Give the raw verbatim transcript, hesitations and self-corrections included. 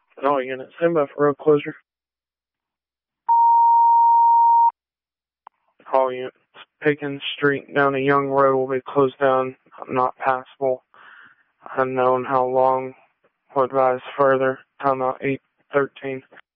All units, stand by for road closure. All units, Pickens Street down a Young Road will be closed down, not passable. Unknown how long. Will advise further. Timeout eight thirteen.